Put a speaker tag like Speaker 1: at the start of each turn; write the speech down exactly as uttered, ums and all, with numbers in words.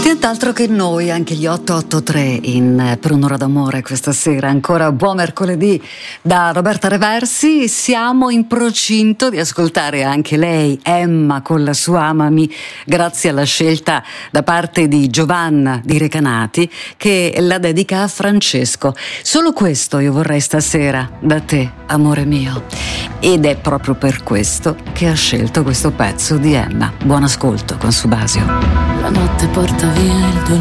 Speaker 1: Nient'altro che noi, anche gli otto otto tre in Per un'ora d'amore questa sera. Ancora buon mercoledì da Roberta Reversi. Siamo in procinto di ascoltare anche lei, Emma, con la sua Amami, grazie alla scelta da parte di Giovanna di Recanati, che la dedica a Francesco. Solo questo io vorrei stasera da te, amore mio. Ed è proprio per questo che ha scelto questo pezzo di Emma. Buon ascolto con Subasio.
Speaker 2: La notte porta via il dolore.